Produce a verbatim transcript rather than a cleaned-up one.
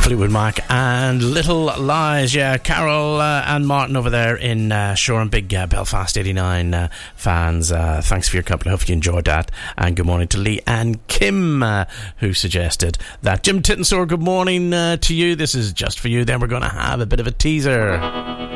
Fleetwood Mac and Little Lies. Yeah, Carol uh, and Martin over there in uh, Shore and big uh, Belfast eighty-nine uh, fans. Uh, thanks for your company. I hope you enjoyed that. And good morning to Lee and Kim, uh, who suggested that. Jim Tittensore, good morning uh, to you. This is just for you. Then we're going to have a bit of a teaser.